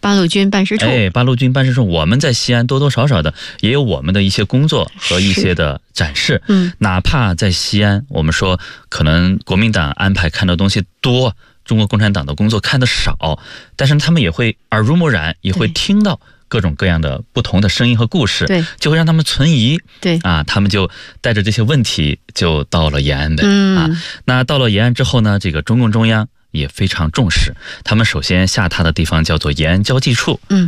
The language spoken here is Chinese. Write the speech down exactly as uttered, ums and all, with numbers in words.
八路军办事处。 哎，八路军办事处，我们在西安多多少少的也有我们的一些工作和一些的展示。 嗯， 哪怕在西安，我们说可能国民党安排看的东西多，中国共产党的工作看得少，但是他们也会耳濡目染，也会听到各种各样的不同的声音和故事， 对， 就会让他们存疑。 对啊，他们就带着这些问题就到了延安呗。 嗯啊，那到了延安之后呢，这个中共中央也非常重视，他们首先下榻的地方叫做延安交际处。 嗯。